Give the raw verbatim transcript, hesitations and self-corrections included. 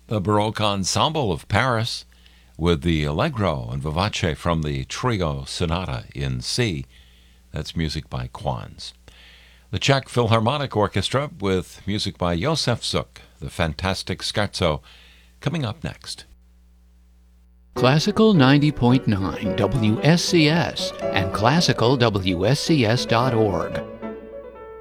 The Baroque Ensemble of Paris with the Allegro and Vivace from the Trio Sonata in C. That's music by Quanz. The Czech Philharmonic Orchestra with music by Josef Suk, the Fantastic Scherzo, coming up next. Classical ninety point nine W S C S and classical W S C S dot org